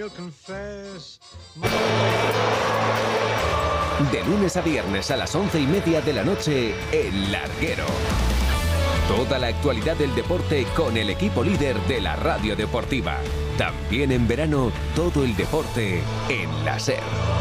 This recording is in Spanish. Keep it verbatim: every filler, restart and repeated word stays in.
De lunes a viernes a las once y media de la noche, El Larguero. Toda la actualidad del deporte con el equipo líder de la radio deportiva. También en verano, todo el deporte en la SER.